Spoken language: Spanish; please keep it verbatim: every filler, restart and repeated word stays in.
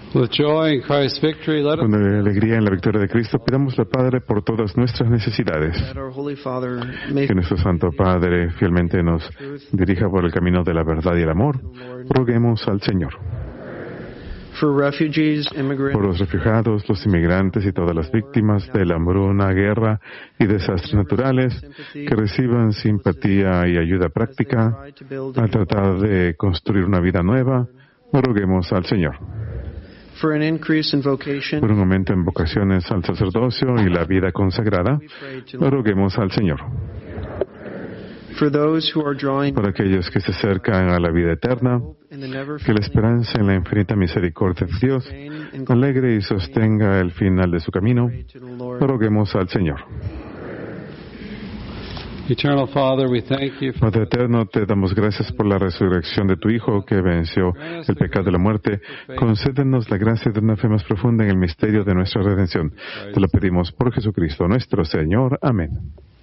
With joy in Christ's victory, let us Con alegría en la victoria de Cristo, pidámosle, Padre, por todas nuestras necesidades. that our Holy Father may Que nuestro Santo Padre fielmente nos dirija por el camino de la verdad y el amor. Roguemos al Señor. for refugees, Por immigrants, los refugiados, los inmigrantes y todas las víctimas de la hambruna, guerra y desastres naturales, que reciban simpatía y ayuda práctica try to build al tratar de construir una vida nueva. Roguemos al Señor. for an increase in vocation. Por un aumento en vocaciones al sacerdocio y la vida consagrada, We pray to roguemos al Señor. for those who are drawing Por aquellos que se acercan a la vida eterna, in the never que la esperanza en la infinita misericordia de Dios alegre y sostenga el final de su camino, to the Lord. roguemos al Señor. Eternal Father, we thank you for Padre eterno, te damos gracias por la resurrección de tu Hijo que venció el pecado de la muerte. Concédenos la gracia de una fe más profunda en el misterio de nuestra redención. Te lo pedimos por Jesucristo nuestro Señor. Amén.